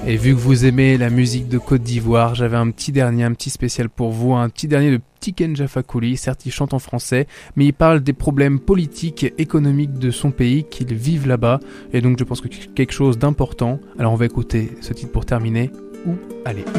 Et vu que vous aimez la musique de Côte d'Ivoire, j'avais un petit spécial pour vous, un petit dernier de Tiken Jah Fakoly. Certes, il chante en français, mais il parle des problèmes politiques et économiques de son pays, qu'ils vivent là-bas, et donc je pense que c'est quelque chose d'important. Alors on va écouter ce titre pour terminer. Où aller ?